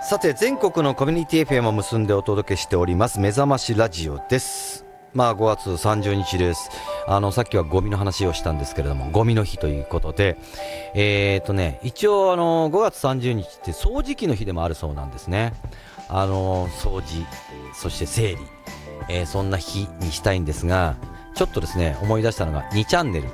さて、全国のコミュニティ FM を結んでお届けしております目覚ましラジオです。5月30日です。さっきはゴミの話をしたんですけれども、ゴミの日ということで、一応5月30日って掃除機の日でもあるそうなんですね。掃除、そして整理、そんな日にしたいんですが、ちょっとですね、思い出したのが2チャンネル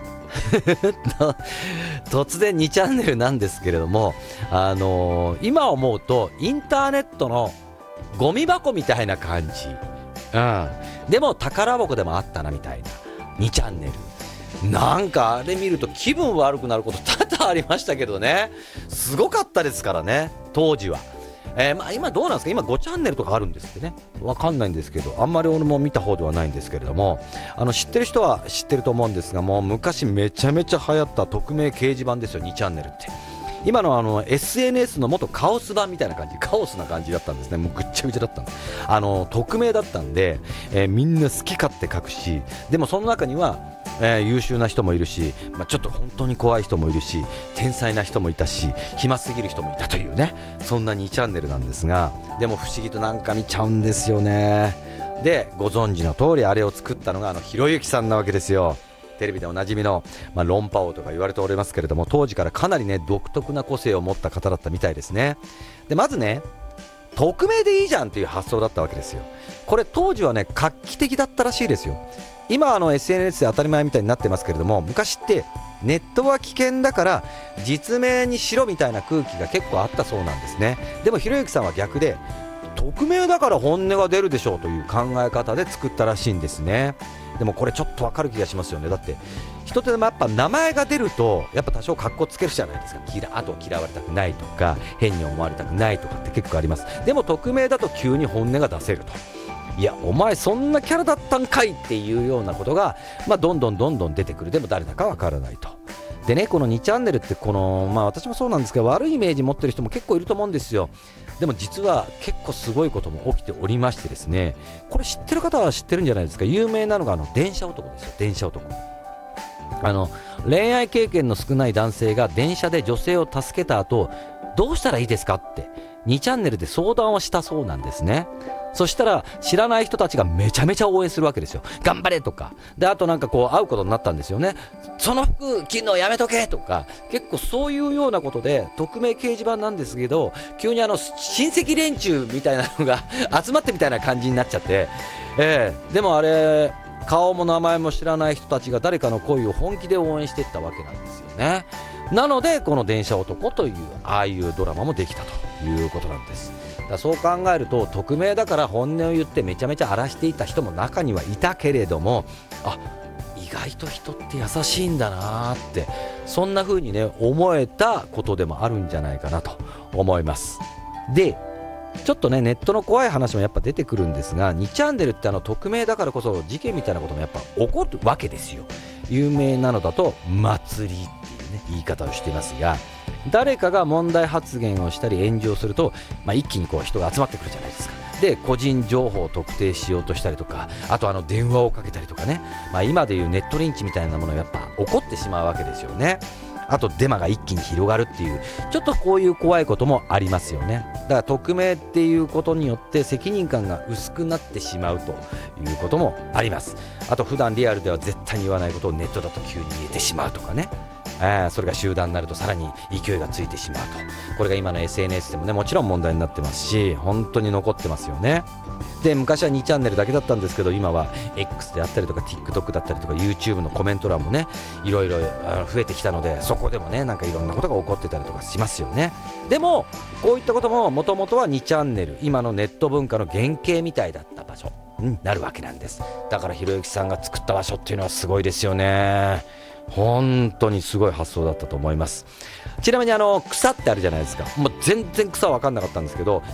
突然2チャンネルなんですけれども、今思うとインターネットのゴミ箱みたいな感じ、でも宝箱でもあったなみたいな2チャンネル、なんかあれ見ると気分悪くなること多々ありましたけどね。すごかったですからね、当時は。今どうなんですか。今5チャンネルとかあるんですってね。わかんないんですけど、あんまり俺も見た方ではないんですけれども、知ってる人は知ってると思うんですが、もう昔めちゃめちゃ流行った匿名掲示板ですよ、2チャンネルって。今のSNS の元カオス版みたいな感じ、カオスな感じだったんですね。もうぐっちゃぐちゃだったんです。匿名だったんで、みんな好き勝手書くし、でもその中には優秀な人もいるし、ちょっと本当に怖い人もいるし、天才な人もいたし、暇すぎる人もいたというね、そんな2チャンネルなんですが、でも不思議となんか見ちゃうんですよね。で、ご存知の通りあれを作ったのがひろゆきさんなわけですよ。テレビでおなじみの、論破王とか言われておりますけれども、当時からかなりね独特な個性を持った方だったみたいですね。で、まずね、匿名でいいじゃんっていう発想だったわけですよ。これ当時はね画期的だったらしいですよ。今SNS で当たり前みたいになってますけれども、昔ってネットは危険だから実名にしろみたいな空気が結構あったそうなんですね。でもひろゆきさんは逆で、匿名だから本音が出るでしょうという考え方で作ったらしいんですね。でもこれちょっとわかる気がしますよね。だって人ってやっぱ名前が出るとやっぱ多少格好つけるじゃないですか。あと嫌われたくないとか変に思われたくないとかって結構あります。でも匿名だと急に本音が出せると、いやお前そんなキャラだったんかいっていうようなことが、どんどん出てくる。でも誰だかわからないと。でね、この2チャンネルって私もそうなんですけど、悪いイメージ持ってる人も結構いると思うんですよ。でも実は結構すごいことも起きておりましてですね、これ知ってる方は知ってるんじゃないですか。有名なのが電車男ですよ。電車男。恋愛経験の少ない男性が電車で女性を助けた後、どうしたらいいですかって2チャンネルで相談をしたそうなんですね。そしたら知らない人たちがめちゃめちゃ応援するわけですよ。頑張れとかで、あと会うことになったんですよね。その服着るのやめとけとか、結構そういうようなことで匿名掲示板なんですけど、急に親戚連中みたいなのが集まってみたいな感じになっちゃって、でもあれ顔も名前も知らない人たちが誰かの恋を本気で応援していったわけなんですよね。なのでこの電車男というああいうドラマもできたということなんです。そう考えると、匿名だから本音を言ってめちゃめちゃ荒らしていた人も中にはいたけれども、意外と人って優しいんだなって、そんな風にね思えたことでもあるんじゃないかなと思います。で、ちょっとねネットの怖い話もやっぱ出てくるんですが、2チャンネルって匿名だからこそ事件みたいなこともやっぱ起こるわけですよ。有名なのだと祭りっていうね言い方をしていますが、誰かが問題発言をしたり炎上すると、一気に人が集まってくるじゃないですか。で、個人情報を特定しようとしたりとか、あと電話をかけたりとかね、今でいうネットリンチみたいなものがやっぱ起こってしまうわけですよね。あとデマが一気に広がるっていう、ちょっとこういう怖いこともありますよね。だから匿名っていうことによって責任感が薄くなってしまうということもあります。あと普段リアルでは絶対に言わないことをネットだと急に言えてしまうとかね、それが集団になるとさらに勢いがついてしまうと。これが今の SNS でもねもちろん問題になってますし、本当に残ってますよね。で、昔は2チャンネルだけだったんですけど、今は X であったりとか TikTok だったりとか YouTube のコメント欄もねいろいろ増えてきたので、そこでもねなんかいろんなことが起こってたりとかしますよね。でもこういったことももともとは2チャンネル、今のネット文化の原型みたいだった場所になるわけなんです。だからひろゆきさんが作った場所っていうのはすごいですよね。本当にすごい発想だったと思います。ちなみに草ってあるじゃないですか。もう全然草分かんなかったんですけど、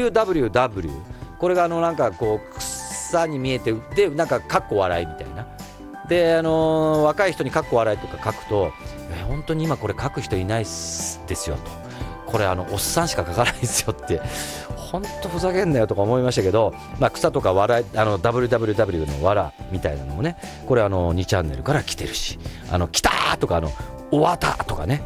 WWW、 これが草に見えて、でかっこ笑いみたいなで、若い人にかっこ笑いとか書くと、本当に今これ書く人いないですよと、これおっさんしか書かないですよって、本当ふざけんなよとか思いましたけど、草とか笑いWWW の笑みたいなのもね、これ2チャンネルから来てるし、来たーとか終わったとかね、